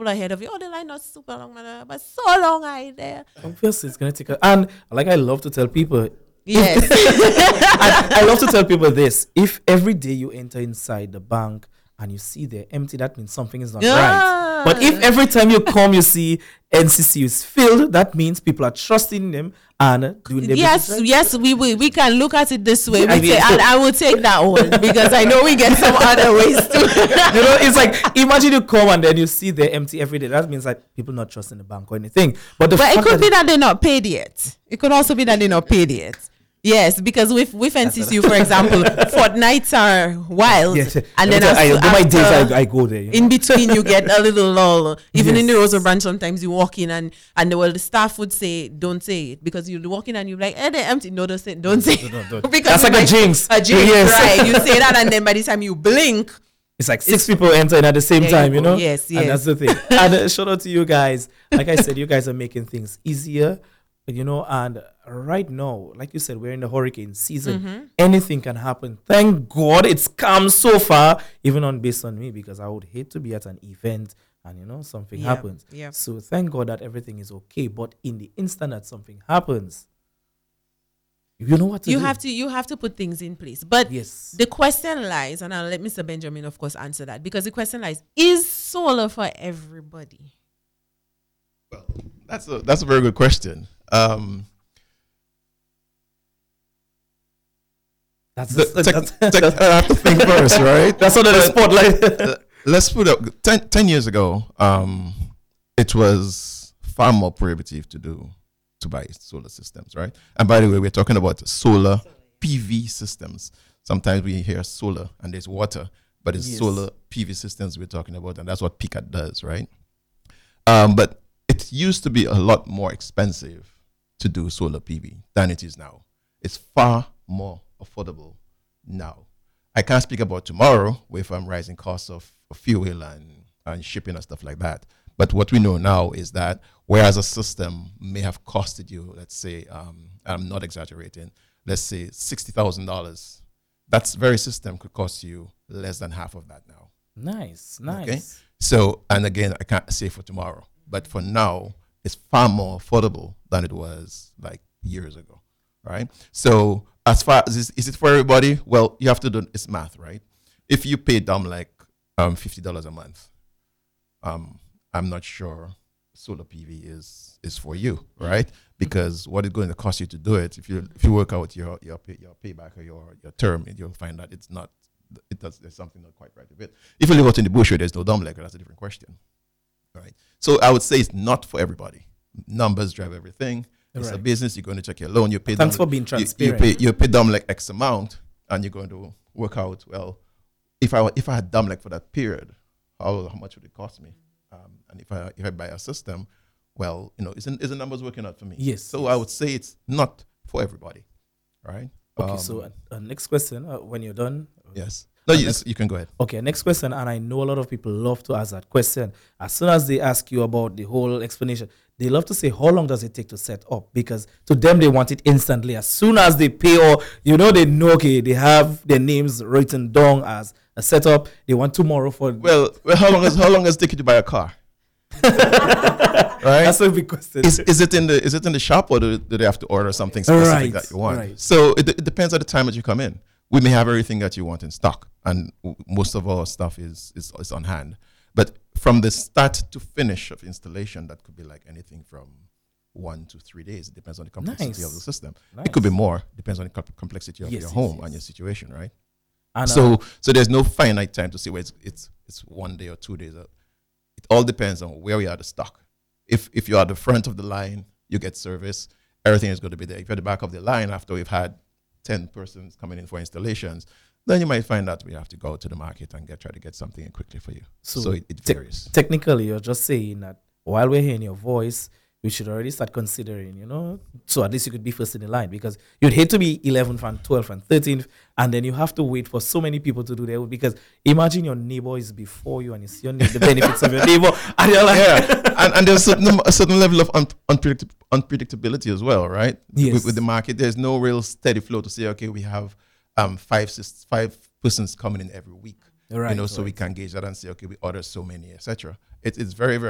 people ahead of you. Oh, the line not super long, man, but so long I there. Obviously, it's gonna take and like I love to tell people. Yes. I love to tell people this: if every day you enter inside the bank and you see they're empty, that means something is not right. But if every time you come you see NCC is filled, that means people are trusting them and doing their yes, business. yes, we can look at it this way. I mean, And I will take that one because I know we get some other ways too. It's like imagine you come and then you see they're empty every day. That means like people not trusting the bank or anything. But it could be that they're not paid yet. It could also be that they're not paid yet. Yes, because with NCCU, for example, fortnights are wild, yes. And then my days I go there. In between, you get a little lull. Even in the Rosa branch, sometimes you walk in and the staff would say, "Don't say it," because you walk in and you're like, "They're empty." No, don't say it. No. Because that's like a jinx. A jinx, yes. Right? You say that, and then by the time you blink, it's like six people entering at the same time, you know? Yes. And that's the thing. And shout out to you guys. Like I said, you guys are making things easier, you know, and right now, like you said, we're in the hurricane season. Anything can happen. Thank God it's come so far, even based on me, because I would hate to be at an event and, you know, something happens. Yeah. So thank God that everything is okay. But in the instant that something happens, you know what to do. You have to put things in place. But yes, the question lies, and I'll let Mr. Benjamin, of course, answer that, because the question lies, is solar for everybody? Well, that's a very good question. I have to think first, right? That's under the spotlight. Let's put up 10 years ago. It was far more prohibitive to buy solar systems, right? And by the way, we're talking about solar PV systems. Sometimes we hear solar and there's water, but it's solar PV systems we're talking about, and that's what PCAT does, right? But it used to be a lot more expensive to do solar PV than it is now. It's far more affordable now. I can't speak about tomorrow with rising costs of fuel and shipping and stuff like that. But what we know now is that whereas a system may have costed you, let's say, I'm not exaggerating, let's say $60,000, that very system could cost you less than half of that now. Nice. Okay? So, and again, I can't say for tomorrow, but for now, it's far more affordable than it was like years ago, right? So as far as is it for everybody? Well, you have to do it's math, right? If you pay them like $50 a month, I'm not sure solar PV is for you, right? Because what it's going to cost you to do it, if you work out your payback or your term, you'll find that there's something not quite right with it. If you live out in the bush where there's no dumb leg, that's a different question. Right. So I would say it's not for everybody. Numbers drive everything. It's a business. You're going to check your loan. You pay. Thanks for being transparent. You pay dumb like X amount, and you're going to work out. Well, if I had dumb like for that period, how much would it cost me? And if I buy a system, well, you know, is the numbers working out for me? Yes. So I would say it's not for everybody. Right. Okay. So next question. When you're done. Yes. No, you can go ahead. Okay, next question, and I know a lot of people love to ask that question. As soon as they ask you about the whole explanation, they love to say, how long does it take to set up? Because to them, they want it instantly. As soon as they pay, or, you know, they know, okay, they have their names written down as a setup. They want tomorrow for... Well, how long does it take you to buy a car? Right? That's a big question. Is it in the shop, or do they have to order something specific that you want? Right. So it depends on the time that you come in. We may have everything that you want in stock, and most of our stuff is on hand. But from the start to finish of installation, that could be like anything from 1 to 3 days. It depends on the complexity of the system. Nice. It could be more. Depends on the complexity of your home and your situation, right? And so there's no finite time to say where it's 1 day or 2 days. It all depends on where we are the stock. If you're at the front of the line, you get service. Everything is going to be there. If you're at the back of the line, after we've had 10 persons coming in for installations, then you might find that we have to go to the market and try to get something in quickly for you. So it varies. Technically, you're just saying that while we're hearing your voice, we should already start considering, you know, so at least you could be first in the line, because you'd hate to be 11th and 12th and 13th, and then you have to wait for so many people to do their, because imagine your neighbor is before you and you see the benefits of your neighbor, and you're like... and there's a certain level of unpredictability as well, right? Yes. With the market, there's no real steady flow to say, okay, we have 5 persons coming in every week, right, you know, so we can gauge that and say, okay, we order so many, etc. It's very, very